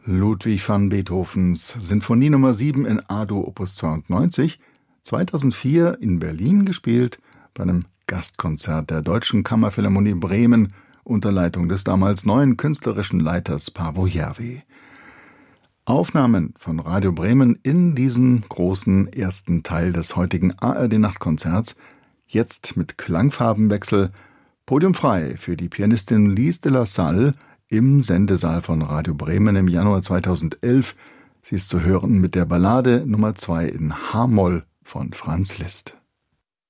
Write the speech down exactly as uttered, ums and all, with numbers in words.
Ludwig van Beethovens Sinfonie Nummer sieben in A-Dur Opus zweiundneunzig, zweitausendvier in Berlin gespielt bei einem Gastkonzert der Deutschen Kammerphilharmonie Bremen unter Leitung des damals neuen künstlerischen Leiters Paavo Järvi. Aufnahmen von Radio Bremen in diesem großen ersten Teil des heutigen A R D-Nachtkonzerts, jetzt mit Klangfarbenwechsel, podiumfrei für die Pianistin Lise de la Salle im Sendesaal von Radio Bremen im Januar zweitausendelf. Sie ist zu hören mit der Ballade Nummer zwei in H-Moll von Franz Liszt.